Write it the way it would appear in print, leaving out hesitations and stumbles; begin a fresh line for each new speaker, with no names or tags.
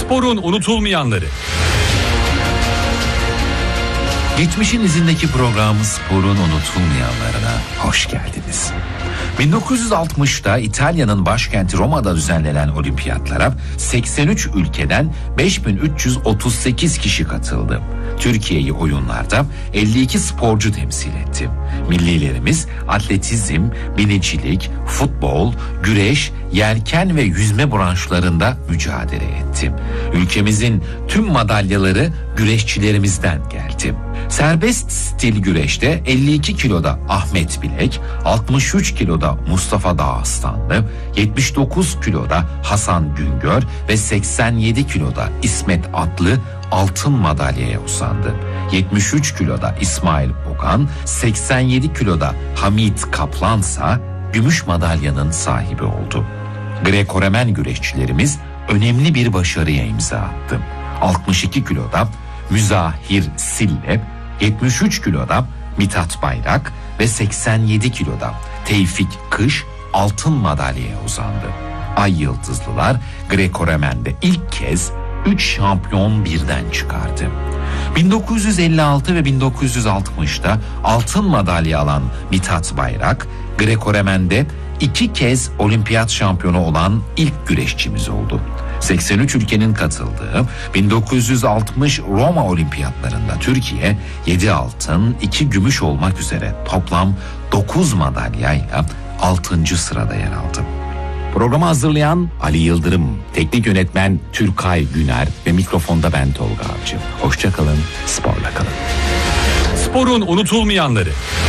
Sporun unutulmayanları.
Geçmişin izindeki programı Spor'un unutulmayanlarına hoş geldiniz. 1960'ta İtalya'nın başkenti Roma'da düzenlenen olimpiyatlara 83 ülkeden 5338 kişi katıldı. Türkiye'yi oyunlarda 52 sporcu temsil etti. Millilerimiz atletizm, binicilik, futbol, güreş, yelken ve yüzme branşlarında mücadele etti. Ülkemizin tüm madalyaları güreşçilerimizden geldi. Serbest stil güreşte 52 kiloda Ahmet Bilek, 63 kiloda Mustafa Dağıstanlı, 79 kiloda Hasan Güngör ve 87 kiloda İsmet Atlı altın madalyaya uzandı. 73 kiloda İsmail Ogan, 87 kiloda Hamit Kaplansa gümüş madalyanın sahibi oldu. Greko-Romen güreşçilerimiz önemli bir başarıya imza attı. 62 kiloda Müzahir Sille, 73 kiloda Mithat Bayrak ve 87 kiloda Tevfik Kış altın madalyaya uzandı. Ay Yıldızlılar Greko-Romen'de ilk kez 3 şampiyon birden çıkardı. 1956 ve 1960'da altın madalya alan Mithat Bayrak, Greko-Romen'de 2 kez olimpiyat şampiyonu olan ilk güreşçimiz oldu. 83 ülkenin katıldığı 1960 Roma olimpiyatlarında Türkiye 7 altın, 2 gümüş olmak üzere toplam 9 madalyayla 6. sırada yer aldı. Programı hazırlayan Ali Yıldırım, teknik yönetmen Türkay Güner ve mikrofonda ben Tolga Avcı. Hoşça kalın, sporla kalın.
Sporun unutulmayanları.